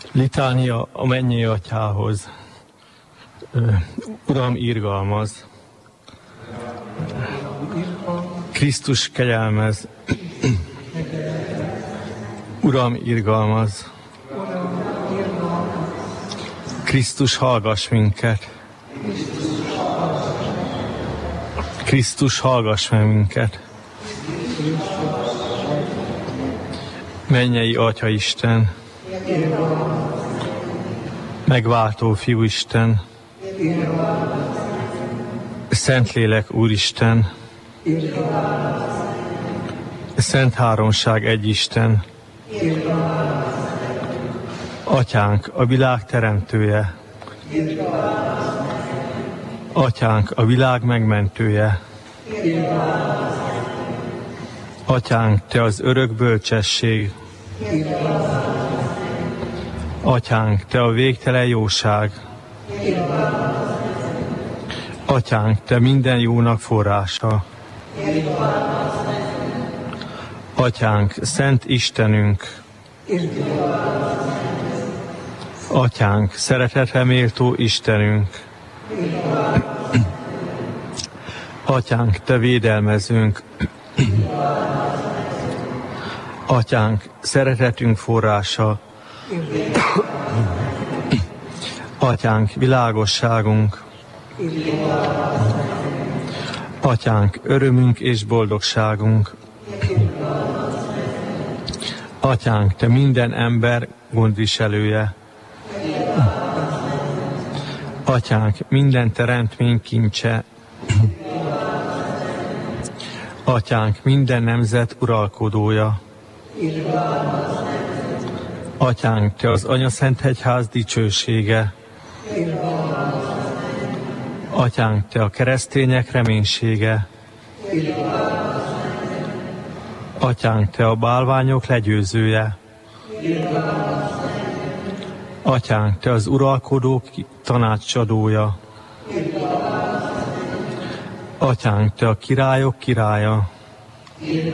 Litánia a mennyei Atyához. Uram, irgalmaz. Krisztus, kegyelmez. Uram, irgalmaz. Krisztus, hallgass minket. Krisztus, hallgass meg minket. Mennyei Atya Isten, megváltó Fiú Isten, Szentlélek Úristen, Szent Háromság egy Isten, Atyánk, a világ teremtője, Atyánk, a világ megmentője, Atyánk, Te az örök bölcsesség, Atyánk, Te a végtelen jóság, Atyánk, Te minden jónak forrása, Atyánk, Szent Istenünk, Atyánk, szeretetre méltó Istenünk, Atyánk, Te védelmezőnk, Atyánk, szeretetünk forrása, Atyánk, világosságunk, Atyánk, örömünk és boldogságunk, Atyánk, Te minden ember gondviselője, Atyánk, minden teremtmény kincse, Atyánk, minden nemzet uralkodója, Atyánk, Te az Anyaszentegyház dicsősége, Atyánk, Te a keresztények reménysége, Atyánk, Te a bálványok legyőzője, Atyánk, Te az uralkodók tanácsadója, Atyánk, Te a királyok királya,